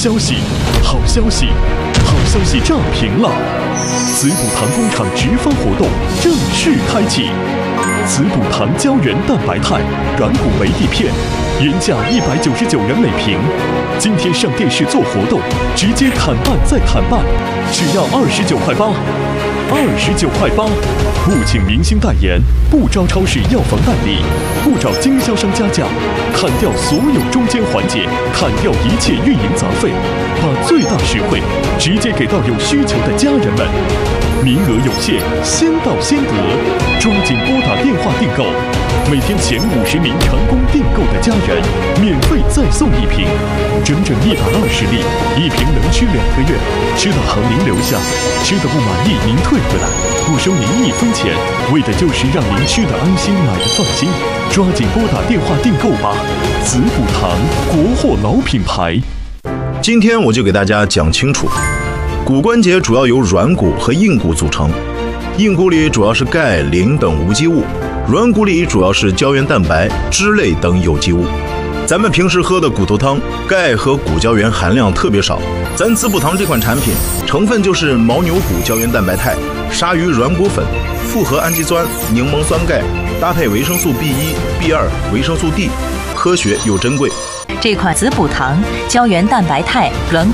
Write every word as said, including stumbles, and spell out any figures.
消息，好消息，好消息炸屏了！滋补堂工厂直发活动正式开启，滋补堂胶原蛋白肽软骨维 D 片，原价一百九十九元每瓶，今天上电视做活动，直接砍半再砍半，只要二十九块八，二十九块八。不请明星代言，不招超市药房代理，不找经销商加价，砍掉所有中间环节，砍掉一切运营杂费，把最大实惠直接给到有需求的家人们。名额有限，先到先得，抓紧拨打电话订购。每天前五十名成功订购的家人，免费再送一瓶，整整一百二十粒，一瓶能吃两个月。吃的好您留下，吃的不满意您退回来，不收您一分钱，为的就是让您吃的安心，买的放心。抓紧拨打电话订购吧，滋补堂国货老品牌。 今天我就给大家讲清楚，骨关节主要由软骨和硬骨组成，硬骨里主要是钙、磷等无机物，软骨里主要是胶原蛋白、脂类等有机物。咱们平时喝的骨头汤，钙和骨胶原含量特别少。咱滋补堂这款产品成分就是牦牛骨胶原蛋白肽、鲨鱼软骨粉、复合氨基酸、柠檬酸钙，搭配维生素 B 一、B 二、维生素 D， 科学又珍贵。 这款滋补堂胶原蛋白肽软骨